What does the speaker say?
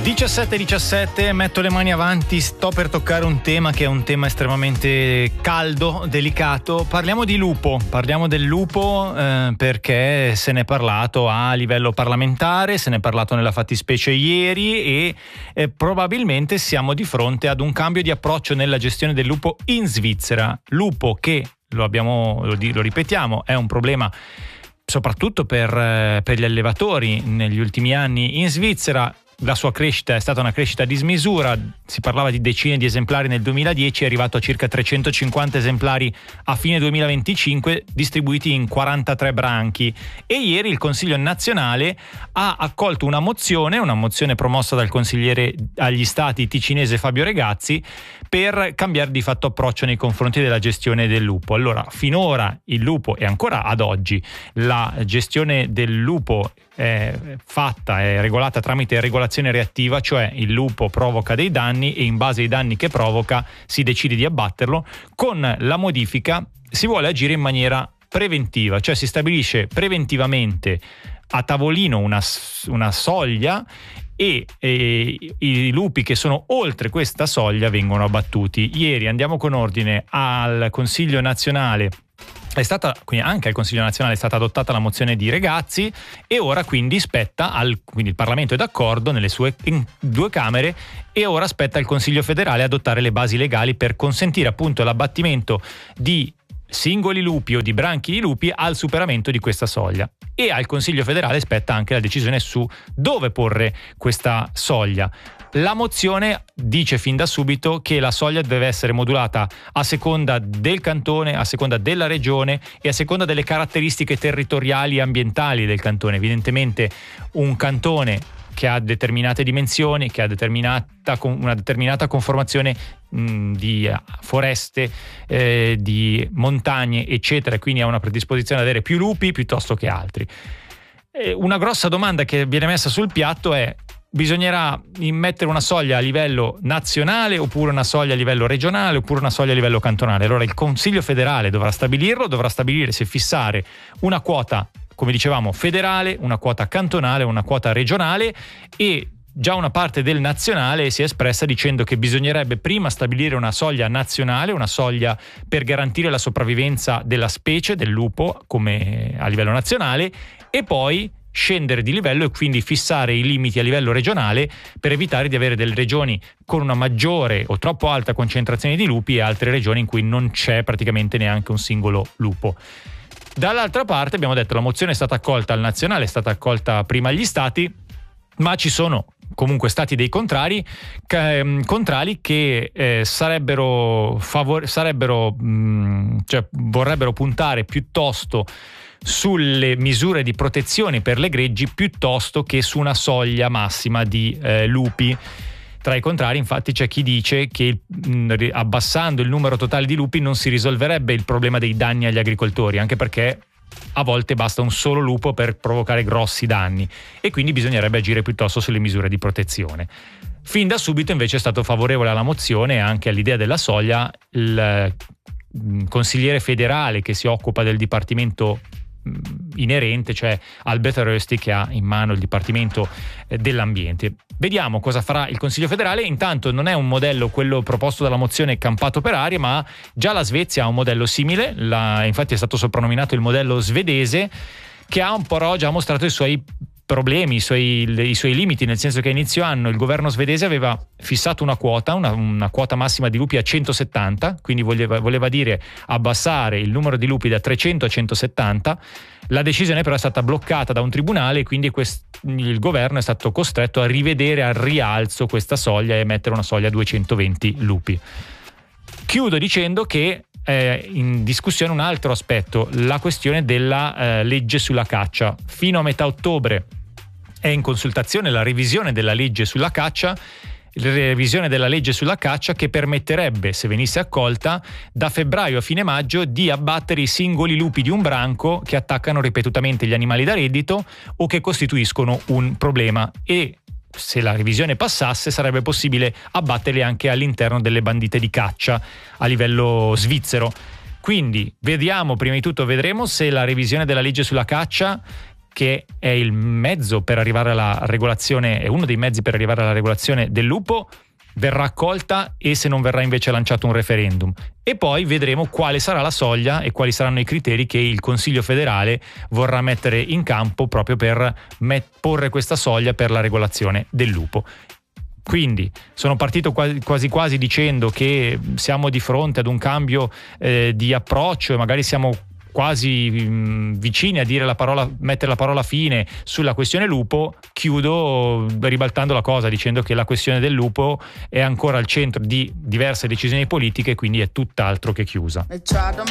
17, metto le mani avanti, sto per toccare un tema che è un tema estremamente caldo, delicato. Parliamo di lupo, parliamo del lupo perché se ne è parlato a livello parlamentare, se ne è parlato nella fattispecie ieri e probabilmente siamo di fronte ad un cambio di approccio nella gestione del lupo in Svizzera. Lupo che, lo ripetiamo, è un problema soprattutto per gli allevatori negli ultimi anni in Svizzera. La sua crescita è stata una crescita a dismisura, si parlava di decine di esemplari nel 2010, è arrivato a circa 350 esemplari a fine 2025, distribuiti in 43 branchi. E ieri il Consiglio nazionale ha accolto una mozione promossa dal consigliere agli stati ticinese Fabio Regazzi per cambiare di fatto approccio nei confronti della gestione del lupo. Allora, finora il lupo, e ancora ad oggi, la gestione del lupo è regolata tramite regolazione reattiva, cioè il lupo provoca dei danni e in base ai danni che provoca si decide di abbatterlo. Con la modifica si vuole agire in maniera preventiva, cioè si stabilisce preventivamente a tavolino una soglia e i lupi che sono oltre questa soglia vengono abbattuti. Ieri, andiamo con ordine, al Consiglio nazionale quindi anche al Consiglio nazionale è stata adottata la mozione di Regazzi e ora quindi quindi il Parlamento è d'accordo nelle sue due Camere e ora spetta al Consiglio federale adottare le basi legali per consentire appunto l'abbattimento di singoli lupi o di branchi di lupi al superamento di questa soglia. E al Consiglio federale spetta anche la decisione su dove porre questa soglia. La mozione dice fin da subito che la soglia deve essere modulata a seconda del cantone, a seconda della regione e a seconda delle caratteristiche territoriali e ambientali del cantone. Evidentemente un cantone che ha determinate dimensioni, che ha una determinata conformazione di foreste, di montagne, eccetera, quindi ha una predisposizione ad avere più lupi piuttosto che altri. Una grossa domanda che viene messa sul piatto è: bisognerà immettere una soglia a livello nazionale oppure una soglia a livello regionale oppure una soglia a livello cantonale? Allora il Consiglio federale dovrà stabilire se fissare una quota, come dicevamo, federale, una quota cantonale, una quota regionale, e già una parte del nazionale si è espressa dicendo che bisognerebbe prima stabilire una soglia nazionale, una soglia per garantire la sopravvivenza della specie del lupo come a livello nazionale, e poi scendere di livello e quindi fissare i limiti a livello regionale per evitare di avere delle regioni con una maggiore o troppo alta concentrazione di lupi e altre regioni in cui non c'è praticamente neanche un singolo lupo. Dall'altra parte abbiamo detto la mozione è stata accolta al nazionale, è stata accolta prima agli stati, ma ci sono comunque stati dei contrari che vorrebbero puntare piuttosto sulle misure di protezione per le greggi piuttosto che su una soglia massima di lupi. Tra i contrari, infatti, c'è chi dice che abbassando il numero totale di lupi non si risolverebbe il problema dei danni agli agricoltori, anche perché a volte basta un solo lupo per provocare grossi danni e quindi bisognerebbe agire piuttosto sulle misure di protezione. Fin da subito invece è stato favorevole alla mozione e anche all'idea della soglia il consigliere federale che si occupa del dipartimento inerente, cioè Albert Rösti, che ha in mano il Dipartimento dell'Ambiente. Vediamo cosa farà il Consiglio federale. Intanto non è un modello, quello proposto dalla mozione, campato per aria, ma già la Svezia ha un modello simile, infatti è stato soprannominato il modello svedese, che ha un po' già mostrato i suoi problemi, i suoi limiti, nel senso che a inizio anno il governo svedese aveva fissato una quota massima di lupi a 170, quindi voleva dire abbassare il numero di lupi da 300 a 170. La decisione però è stata bloccata da un tribunale e quindi il governo è stato costretto a rivedere al rialzo questa soglia e mettere una soglia a 220 lupi. Chiudo dicendo che in discussione un altro aspetto, la questione della legge sulla caccia. Fino a metà ottobre è in consultazione la revisione della legge sulla caccia, che permetterebbe, se venisse accolta, da febbraio a fine maggio di abbattere i singoli lupi di un branco che attaccano ripetutamente gli animali da reddito o che costituiscono un problema, e se la revisione passasse sarebbe possibile abbatterli anche all'interno delle bandite di caccia a livello svizzero. Quindi vedremo se la revisione della legge sulla caccia che è il mezzo per arrivare alla regolazione, è uno dei mezzi per arrivare alla regolazione del lupo, verrà accolta e se non verrà invece lanciato un referendum. E poi vedremo quale sarà la soglia e quali saranno i criteri che il Consiglio federale vorrà mettere in campo proprio per porre questa soglia per la regolazione del lupo. Quindi sono partito quasi dicendo che siamo di fronte ad un cambio di approccio e magari siamo quasi vicini a dire mettere la parola fine sulla questione lupo. Chiudo ribaltando la cosa dicendo che la questione del lupo è ancora al centro di diverse decisioni politiche, quindi è tutt'altro che chiusa.